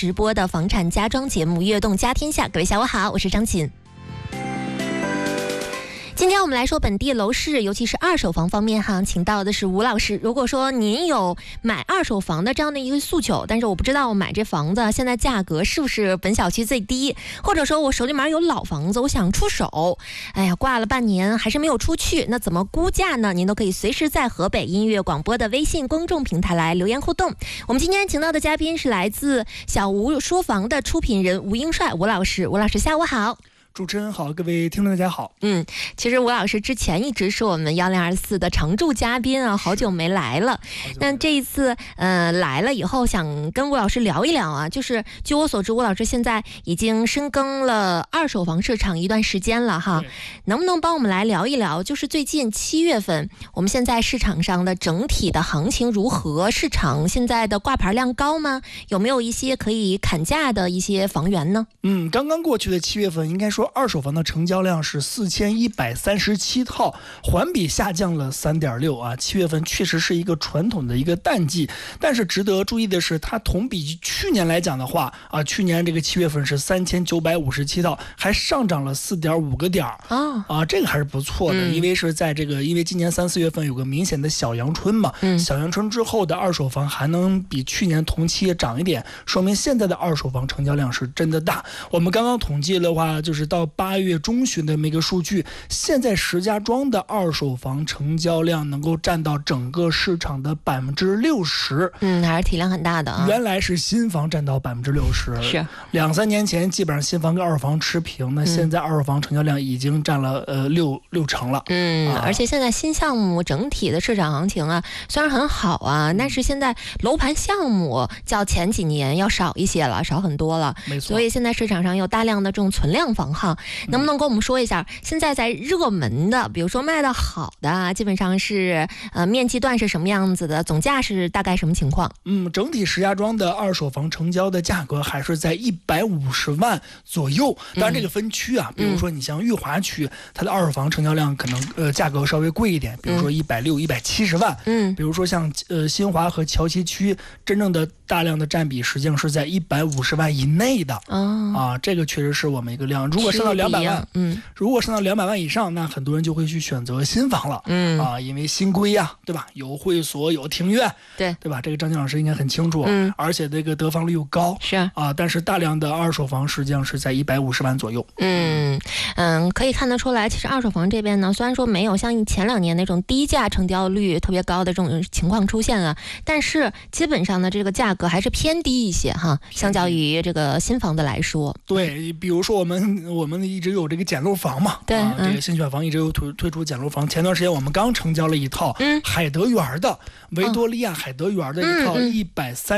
直播的房产家装节目《悦动家天下》。各位下午好，我是张琴。今天我们来说本地楼市，尤其是二手房方面哈，请到的是吴老师。如果说您有买二手房的这样的一个诉求，但是我不知道我买这房子现在价格是不是本小区最低，或者说我手里面有老房子，我想出手，哎呀，挂了半年还是没有出去，那怎么估价呢？您都可以随时在河北音乐广播的微信公众平台来留言互动。我们今天请到的嘉宾是来自小吴说房的出品人吴英帅吴老师。吴老师下午好。 主持人好，各位听众大家好。 其实吴老师之前一直是我们1024的常驻嘉宾啊，好久没来了。那这一次来了以后，想跟吴老师聊一聊啊，就是据我所知，吴老师现在已经深耕了二手房市场一段时间了哈，能不能帮我们来聊一聊，就是最近7月份我们现在市场上的整体的行情如何？市场现在的挂牌量高吗？有没有一些可以砍价的一些房源呢？ 刚刚过去的7月份，应该说二手房的成交量是4137套，环比下降了3.6%啊。7月份确实是一个传统的一个淡季，但是值得注意的是，它同比去年来讲的话啊，去年这个7月份是3957套，还上涨了4.5个点这个还是不错的。因为是在因为今年3、4月份有个明显的小阳春嘛，小阳春之后的二手房还能比去年同期也涨一点，说明现在的二手房成交量是真的大。我们刚刚统计的话，就是到8月中旬的那个数据，现在石家庄的二手房成交量能够占到整个市场的60%， 还是体量很大的啊。 原来是新房占到60%， 是 2、3年前基本上新房跟二手房持平，那现在二手房成交量已经占了六成了。 而且现在新项目整体的市场行情啊，虽然很好啊，但是现在楼盘项目较前几年要少一些了，少很多了。 没错， 所以现在市场上有大量的这种存量房哈，能不能跟我们说一下，现在在热门的，比如说卖的好的，基本上是面积段是什么样子的，总价是大概什么情况？ 整体石家庄的二手房成交的价格还是在150万左右。当然这个分区啊，比如说你像裕华区，它的二手房成交量可能价格稍微贵一点，比如说160、170万。比如说像新华和桥西区，真正的大量的占比实际上是在150万以内的。这个确实是我们一个量。如果上到200万，如果上到200万以上，那很多人就会去选择新房了。因为新规呀，对吧？有会所，有庭院，对吧？这个张静老师应该很清楚。而且这个得房率又高， 是但是大量的二手房实际上是在150万左右。 可以看得出来，其实二手房这边呢，虽然说没有像前2年那种低价成交率特别高的这种情况出现了，但是基本上呢，这个价格还是偏低一些哈，相较于这个新房的来说。 对，比如说我们一直有这个简陋房嘛， 对， 这个新选房一直有推出简陋房。前段时间我们刚成交了一套海德园的维多利亚海德园的一套130